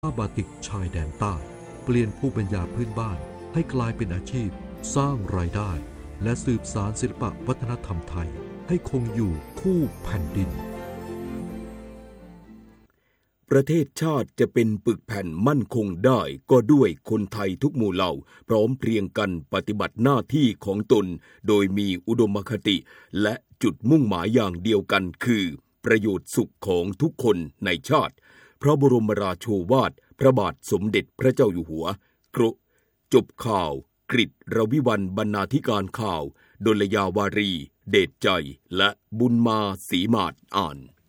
ผ้าบาติกชายแดนใต้เปลี่ยนภูมิปัญญาพื้นบ้านให้กลายเป็นอาชีพสร้างรายได้และสืบสานศิลปวัฒนธรรมไทยให้คงอยู่คู่แผ่นดินประเทศชาติจะเป็นปึกแผ่นมั่นคงได้ก็ด้วยคนไทยทุกหมู่เหล่าพร้อมเพรียงกันปฏิบัติหน้าที่ของตนโดยมีอุดมคติและจุดมุ่งหมายอย่างเดียวกันคือประโยชน์สุขของทุกคนในชาติพระบรมราโชวาทพระบาทสมเด็จพระเจ้าอยู่หัวกรจบข่าวกฤษรวิวรรณบรรณาธิการข่าวดลยาวารีเดชใจและบุญมาศรีมาศอ่าน